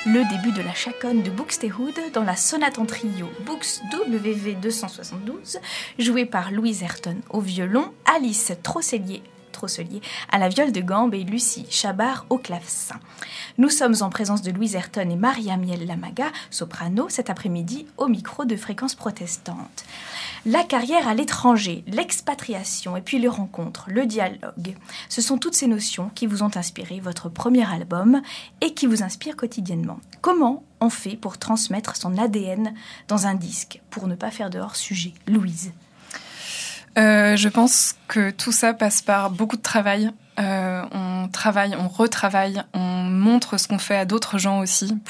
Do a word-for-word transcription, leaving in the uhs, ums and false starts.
le début de la chaconne de Buxtehude dans la sonate en trio Bux W V deux cent soixante-douze, jouée par Louise Ayrton au violon, Alice Trosselier Trosselier à la viole de gambe et Lucie Chabard au clavecin. Nous sommes en présence de Louise Ayrton et Maria-Miel Lamaga, soprano, cet après-midi au micro de Fréquence Protestante. La carrière à l'étranger, l'expatriation et puis les rencontres, le dialogue, ce sont toutes ces notions qui vous ont inspiré votre premier album et qui vous inspirent quotidiennement. Comment on fait pour transmettre son A D N dans un disque, pour ne pas faire de hors-sujet? Louise. Euh, je pense que tout ça passe par beaucoup de travail. Euh, on travaille, on retravaille, on montre ce qu'on fait à d'autres gens aussi.